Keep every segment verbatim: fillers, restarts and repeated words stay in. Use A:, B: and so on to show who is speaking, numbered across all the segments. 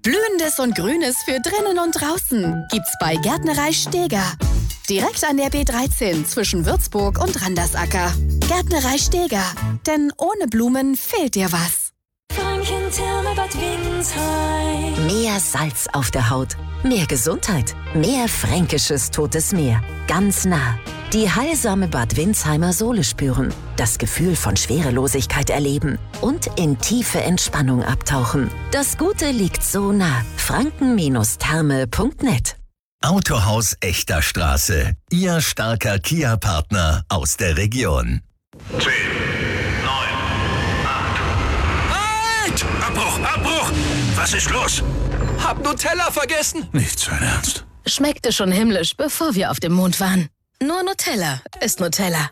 A: Blühendes und Grünes für drinnen und draußen gibt's bei Gärtnerei Steger. Direkt an der B dreizehn zwischen Würzburg und Randersacker. Gärtnerei Steger, denn ohne Blumen fehlt dir was.
B: Franken-Therme-Bad Windsheim.
C: Mehr Salz auf der Haut, mehr Gesundheit, mehr fränkisches Totes Meer. Ganz nah. Die heilsame Bad Windsheimer Sohle spüren, das Gefühl von Schwerelosigkeit erleben und in tiefe Entspannung abtauchen. Das Gute liegt so nah. franken Therme punkt net.
D: Autohaus Echter Straße. Ihr starker Kia-Partner aus der Region.
E: zehn, neun, acht. Halt! Abbruch, Abbruch! Was ist los?
F: Hab Nutella vergessen.
E: Nicht sein Ernst.
A: Schmeckte schon himmlisch, bevor wir auf dem Mond waren. Nur Nutella ist Nutella.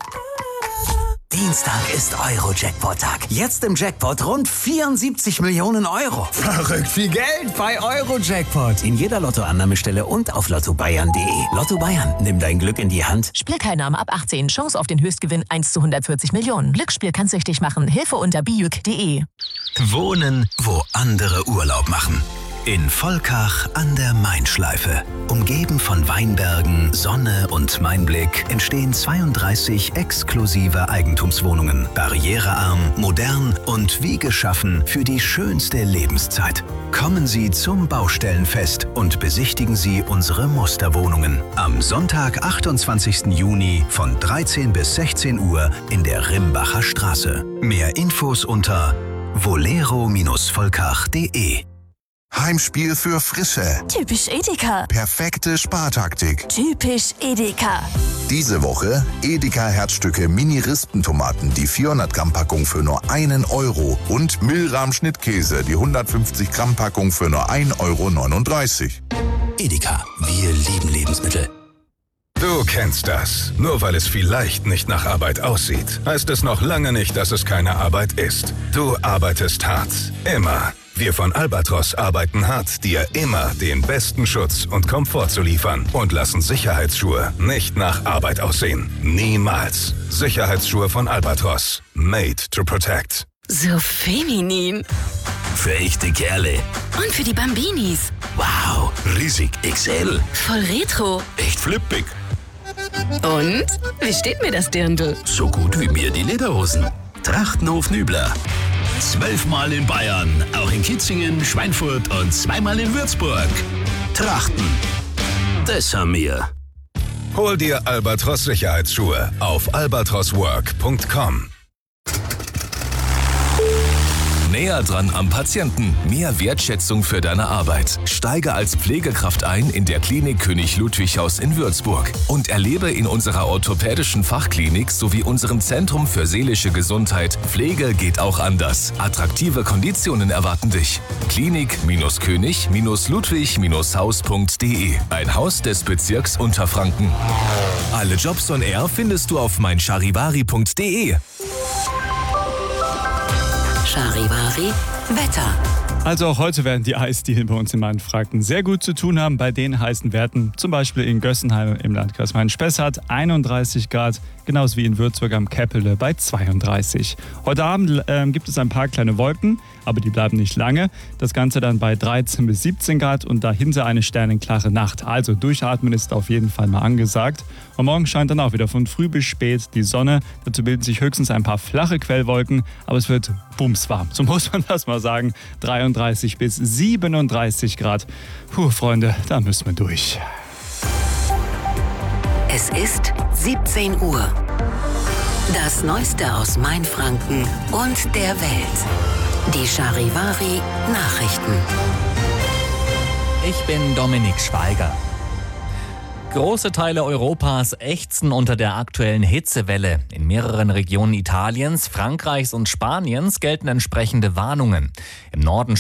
G: Dienstag ist Euro-Jackpot-Tag. Jetzt im Jackpot rund vierundsiebzig Millionen Euro.
F: Verrückt viel Geld bei Euro-Jackpot.
G: In jeder Lottoannahmestelle und auf lotto bayern punkt de. Lotto Bayern, nimm dein Glück in die Hand.
H: Spielteilnahme ab achtzehn. Chance auf den Höchstgewinn eins zu hundertvierzig Millionen. Glücksspiel kann süchtig machen. Hilfe unter bijuk punkt de.
D: Wohnen, wo andere Urlaub machen. In Volkach an der Main-Schleife. Umgeben von Weinbergen, Sonne und Mainblick entstehen zweiunddreißig exklusive Eigentumswohnungen. Barrierearm, modern und wie geschaffen für die schönste Lebenszeit. Kommen Sie zum Baustellenfest und besichtigen Sie unsere Musterwohnungen. Am Sonntag, achtundzwanzigsten Juni von dreizehn bis sechzehn Uhr in der Rimbacher Straße. Mehr Infos unter volero volkach punkt de.
I: Heimspiel für Frische.
J: Typisch Edeka.
I: Perfekte Spartaktik.
J: Typisch Edeka.
I: Diese Woche Edeka Herzstücke Mini-Rispentomaten, die vierhundert Gramm Packung für nur einen Euro und Milram Schnittkäse, die hundertfünfzig Gramm Packung für nur ein Euro neununddreißig.
K: Edeka, wir lieben Lebensmittel.
E: Du kennst das. Nur weil es vielleicht nicht nach Arbeit aussieht, heißt es noch lange nicht, dass es keine Arbeit ist. Du arbeitest hart. Immer. Wir von Albatros arbeiten hart, dir immer den besten Schutz und Komfort zu liefern und lassen Sicherheitsschuhe nicht nach Arbeit aussehen. Niemals. Sicherheitsschuhe von Albatros. Made to protect.
A: So feminin.
K: Für echte Kerle.
A: Und für die Bambinis.
K: Wow, riesig X L.
A: Voll retro.
K: Echt flippig.
A: Und? Wie steht mir das Dirndl?
K: So gut wie mir die Lederhosen. Trachtenhof Nübler. Zwölfmal in Bayern, auch in Kitzingen, Schweinfurt und zweimal in Würzburg. Trachten. Das haben wir.
E: Hol dir Albatros Sicherheitsschuhe auf albatros work punkt com.
L: Näher dran am Patienten. Mehr Wertschätzung für deine Arbeit. Steige als Pflegekraft ein in der Klinik König Ludwig Haus in Würzburg und erlebe in unserer orthopädischen Fachklinik sowie unserem Zentrum für seelische Gesundheit Pflege geht auch anders. Attraktive Konditionen erwarten dich. Klinik-König Ludwig Haus punkt de. Ein Haus des Bezirks Unterfranken. Alle Jobs on Air findest du auf mein charivari punkt de.
C: Charivari Wetter.
M: Also auch heute werden die Eisdielen bei uns in Mainfranken sehr gut zu tun haben bei den heißen Werten. Zum Beispiel in Gössenheim im Landkreis Main-Spessart einunddreißig Grad, genauso wie in Würzburg am Käppele bei zweiunddreißig. Heute Abend äh, gibt es ein paar kleine Wolken, aber die bleiben nicht lange. Das Ganze dann bei dreizehn bis siebzehn Grad und dahinter eine sternenklare Nacht. Also durchatmen ist auf jeden Fall mal angesagt. Und morgen scheint dann auch wieder von früh bis spät die Sonne. Dazu bilden sich höchstens ein paar flache Quellwolken, aber es wird bumswarm. So muss man das mal sagen. dreiunddreißig bis siebenunddreißig Grad. Puh, Freunde, da müssen wir durch.
C: Es ist siebzehn Uhr. Das Neueste aus Mainfranken und der Welt. Die Charivari Nachrichten.
N: Ich bin Dominik Schweiger. Große Teile Europas ächzen unter der aktuellen Hitzewelle. In mehreren Regionen Italiens, Frankreichs und Spaniens gelten entsprechende Warnungen. Im Norden